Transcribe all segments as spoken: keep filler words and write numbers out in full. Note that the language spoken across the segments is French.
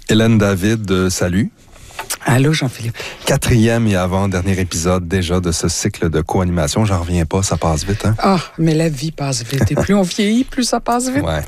Hélène David, euh, salut. Allô, Jean-Philippe. Quatrième et avant-dernier épisode déjà de ce cycle de co-animation. J'en reviens pas, ça passe vite, hein? Ah, mais la vie passe vite. Et plus on vieillit, plus ça passe vite. Ouais.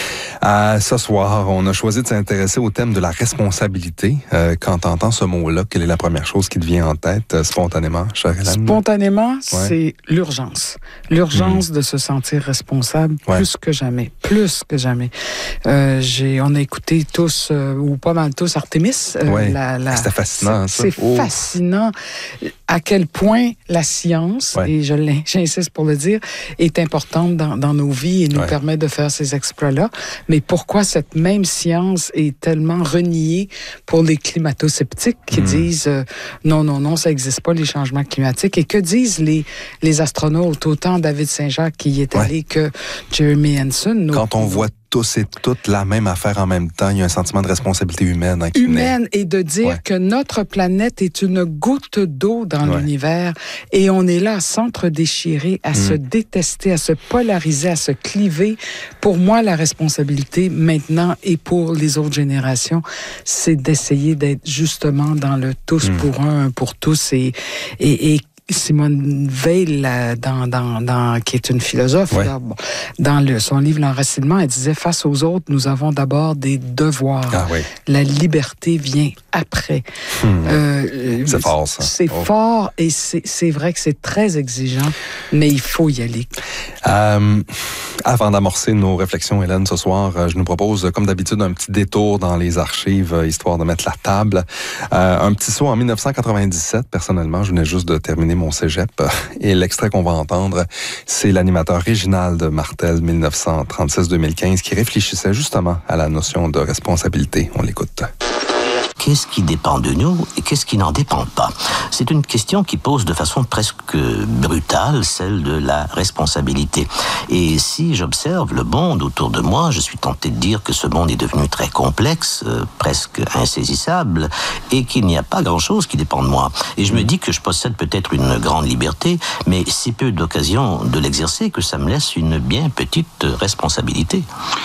Euh, ce soir, on a choisi de s'intéresser au thème de la responsabilité. Euh, quand tu entends ce mot-là, quelle est la première chose qui te vient en tête euh, spontanément, chère Hélène? Spontanément, ouais. C'est Ouais. l'urgence. L'urgence mmh. de se sentir responsable ouais. plus que jamais. Plus que jamais. Euh, j'ai, on a écouté tous, euh, ou pas mal tous, Artémis. Euh, ouais. la, la, C'était fascinant, c'est, ça. C'est oh. fascinant à quel point la science, ouais. et je j'insiste pour le dire, est importante dans, dans nos vies et nous ouais. permet de faire ces exploits-là. Mais pourquoi cette même science est tellement reniée pour les climato-sceptiques qui mmh. disent euh, non, non, non, ça n'existe pas, les changements climatiques. Et que disent les, les astronautes, autant David Saint-Jacques qui y est allé ouais. que Jeremy Hansen? Nos... Quand on voit tous et toutes la même affaire en même temps, il y a un sentiment de responsabilité humaine. Hein, qui humaine, naît. Et de dire ouais. que notre planète est une goutte d'eau dans ouais. l'univers et on est là à s'entre-déchirer, à mmh. se détester, à se polariser, à se cliver. Pour moi, la responsabilité maintenant et pour les autres générations, c'est d'essayer d'être justement dans le tous mmh. pour un, un pour tous et, et, et Simone Veil, dans, dans, dans, qui est une philosophe, ouais. là, bon, dans le, son livre L'Enracinement, elle disait « Face aux autres, nous avons d'abord des devoirs. Ah, oui. La liberté vient après. Mmh. » euh, C'est fort, ça. C'est oh. fort et c'est, c'est vrai que c'est très exigeant, mais il faut y aller. Euh, avant d'amorcer nos réflexions, Hélène, ce soir, je nous propose, comme d'habitude, un petit détour dans les archives, histoire de mettre la table. Euh, un petit saut en dix-neuf cent quatre-vingt-dix-sept, personnellement, je venais juste de terminer mon cégep. Et l'extrait qu'on va entendre, c'est l'animateur Réginald Martel, dix-neuf cent trente-six à deux mille quinze, qui réfléchissait justement à la notion de responsabilité. On l'écoute. Qu'est-ce qui dépend de nous et qu'est-ce qui n'en dépend pas? C'est une question qui pose de façon presque brutale celle de la responsabilité. Et si j'observe le monde autour de moi, je suis tenté de dire que ce monde est devenu très complexe, euh, presque insaisissable, et qu'il n'y a pas grand-chose qui dépend de moi. Et je me dis que je possède peut-être une grande liberté, mais si peu d'occasions de l'exercer que ça me laisse une bien petite responsabilité.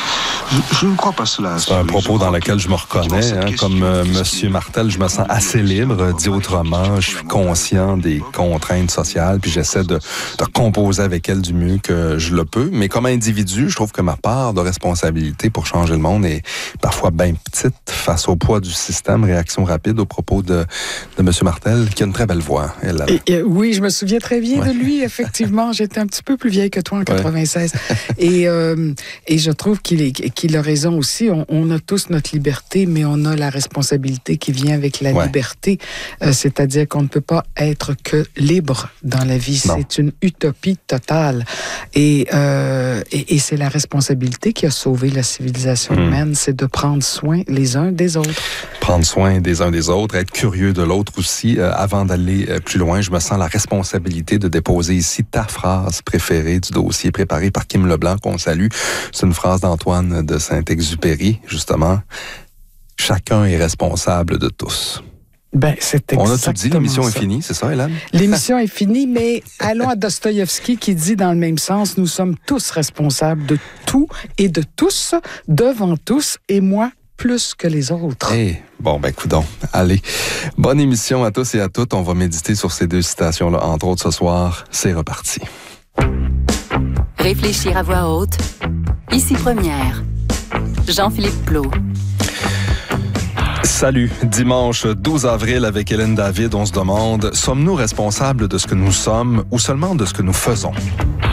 Je, je ne crois pas cela. C'est un propos dans lequel je me reconnais, hein, comme euh, Monsieur Martel, je me sens assez libre, dit autrement, je suis conscient des contraintes sociales, puis j'essaie de, de composer avec elles du mieux que je le peux, mais comme individu, je trouve que ma part de responsabilité pour changer le monde est parfois bien petite face au poids du système. Réaction rapide au propos de, de Monsieur Martel, qui a une très belle voix. Elle, elle. Et, et, oui, je me souviens très bien ouais. de lui, effectivement. J'étais un petit peu plus vieille que toi en quatre-vingt-seize. Ouais. et, euh, et je trouve qu'il, est, qu'il a raison aussi. On, on a tous notre liberté, mais on a la responsabilité qui vient avec la ouais. liberté. Euh, c'est-à-dire qu'on ne peut pas être que libre dans la vie. Non. C'est une utopie totale. Et, euh, et, et c'est la responsabilité qui a sauvé la civilisation mmh. humaine, c'est de prendre soin les uns des autres. Prendre soin des uns des autres, être curieux de l'autre aussi. Euh, avant d'aller euh, plus loin, je me sens la responsabilité de déposer ici ta phrase préférée du dossier préparé par Kim Leblanc, qu'on salue. C'est une phrase d'Antoine de Saint-Exupéry, justement. Chacun est responsable de tous. Ben, c'est exactement On a tout dit, l'émission ça. Est finie, c'est ça, Hélène? L'émission est finie, mais allons à Dostoïevski qui dit dans le même sens, nous sommes tous responsables de tout et de tous, devant tous, et moi, plus que les autres. Hey, bon, ben, coudonc. Allez, bonne émission à tous et à toutes. On va méditer sur ces deux citations-là, entre autres ce soir. C'est reparti. Réfléchir à voix haute. Ici Première. Jean-Philippe Plot. Salut, dimanche douze avril avec Hélène David, on se demande, sommes-nous responsables de ce que nous sommes ou seulement de ce que nous faisons?